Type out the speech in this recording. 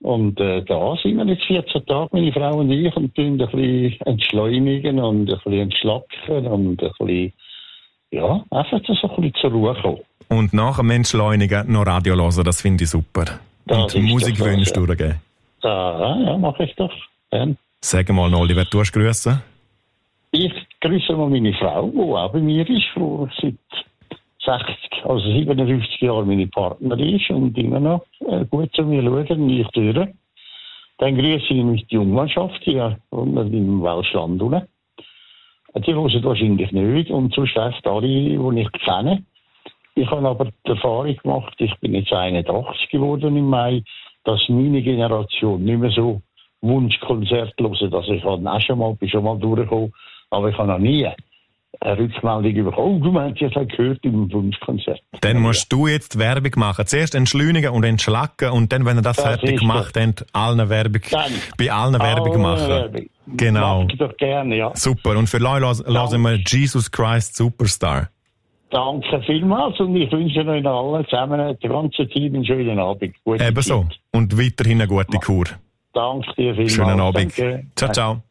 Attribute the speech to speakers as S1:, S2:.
S1: Und da sind wir jetzt 14 Tage, meine Frau und ich, und tun ein bisschen entschleunigen und ein bisschen entschlacken und ein bisschen, ja, einfach so ein bisschen zur Ruhe kommen.
S2: Und nach dem Entschleunigen noch Radio hören, das finde ich super.
S1: Das
S2: und Musikwünsche durchgeben.
S1: Ja, mache ich doch.
S2: Sag mal, Oliver, du hast grüßen.
S1: Ich grüße mal meine Frau, die auch bei mir ist, die seit 57 Jahren meine Partnerin ist und immer noch gut zu mir schaut und mich durch. Dann grüße ich mich die Jungmannschaft hier unten im Welschland. Die hören wahrscheinlich nicht und sonst echt alle, die ich kenne. Ich habe aber die Erfahrung gemacht, ich bin jetzt 81 geworden im Mai, dass meine Generation nicht mehr so Wunschkonzert hören. Also ich habe auch schon mal durchgekommen, aber ich habe noch nie eine Rückmeldung bekommen. Oh, du meinst, ich habe gehört im Wunschkonzert.
S2: Dann musst du jetzt Werbung machen. Zuerst entschleunigen und entschlacken und dann, wenn ihr das fertig gemacht habt, bei allen Werbung machen. Genau.
S1: Mach ich doch gerne, ja.
S2: Super. Und für Leute hören wir Jesus Christ Superstar.
S1: Danke vielmals und ich wünsche euch allen zusammen, der ganzen Team, einen schönen Abend.
S2: Ebenso. Und weiterhin eine gute Kur.
S1: Danke dir vielmals.
S2: Schönen Abend.
S1: Danke.
S2: Ciao, ciao.